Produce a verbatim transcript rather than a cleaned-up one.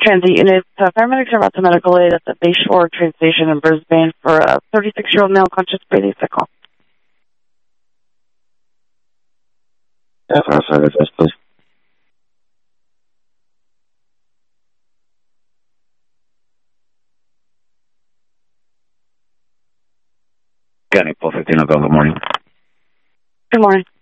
Transit units, uh, paramedics are about to medical aid at the Bayshore train station in Brisbane for a thirty-six-year-old male conscious breathing sickle. Yeah, for our service, please. Got any four fifteen available? Good morning. Good morning.